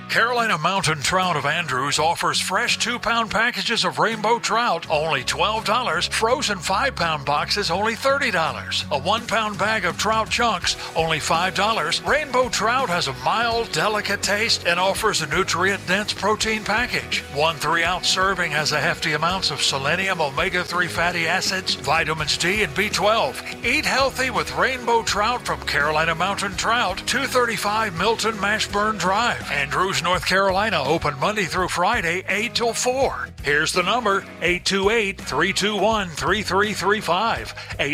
Carolina Mountain Trout of Andrews offers fresh 2-pound packages of rainbow trout, only $12. Frozen 5-pound boxes, only $30. A 1-pound bag of trout chunks, only $5. Rainbow Trout has a mild, delicate taste and offers a nutrient-dense protein package. One 3-ounce serving has a hefty amounts of selenium, omega-3 fatty acids, vitamins D, and B12. Eat healthy with Rainbow Trout from Carolina Mountain Trout, 235 Milton Mashburn Drive, Andrews, North Carolina. Open Monday through Friday, 8 till 4. Here's the number, 828-321-3335.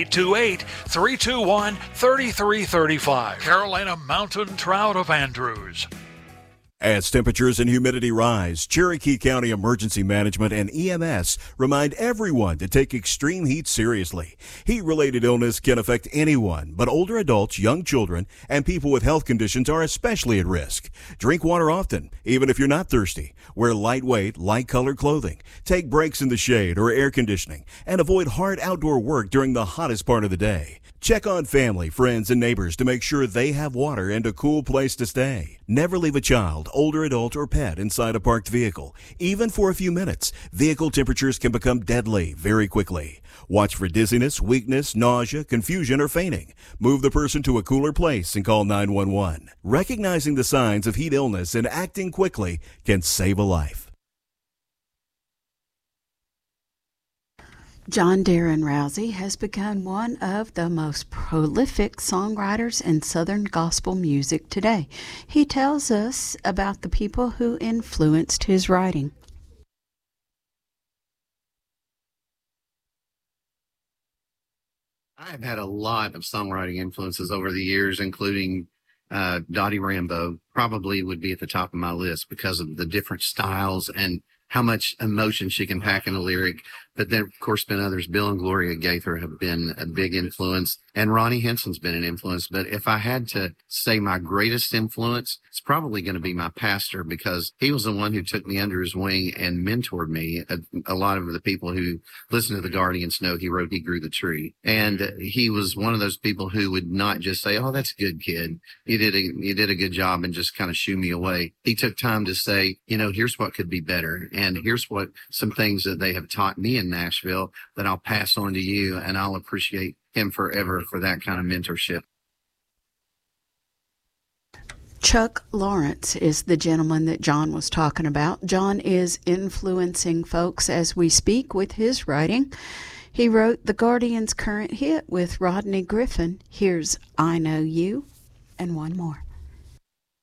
828-321-3335. Carolina Mountain Trout of Andrews. As temperatures and humidity rise, Cherokee County Emergency Management and EMS remind everyone to take extreme heat seriously. Heat-related illness can affect anyone, but older adults, young children, and people with health conditions are especially at risk. Drink water often, even if you're not thirsty. Wear lightweight, light-colored clothing. Take breaks in the shade or air conditioning, and avoid hard outdoor work during the hottest part of the day. Check on family, friends, and neighbors to make sure they have water and a cool place to stay. Never leave a child, older adult, or pet inside a parked vehicle. Even for a few minutes, vehicle temperatures can become deadly very quickly. Watch for dizziness, weakness, nausea, confusion, or fainting. Move the person to a cooler place and call 911. Recognizing the signs of heat illness and acting quickly can save a life. John Darren Rousey has become one of the most prolific songwriters in Southern gospel music today. He tells us about the people who influenced his writing. I've had a lot of songwriting influences over the years, including Dottie Rambo. Probably would be at the top of my list because of the different styles and how much emotion she can pack in a lyric. But then, of course, been others. Bill and Gloria Gaither have been a big influence, and Ronnie Henson's been an influence. But if I had to say my greatest influence, it's probably going to be my pastor, because he was the one who took me under his wing and mentored me. A lot of the people who listen to the Guardians know he wrote He Grew the Tree. And he was one of those people who would not just say, "Oh, that's a good kid. You did a good job," and just kind of shoo me away. He took time to say, here's what could be better. And here's what some things that they have taught me in Nashville that I'll pass on to you, and I'll appreciate him forever for that kind of mentorship. Chuck Lawrence is the gentleman that John was talking about. John is influencing folks as we speak with his writing. He wrote the Guardians' current hit with Rodney Griffin. Here's I Know You and one more.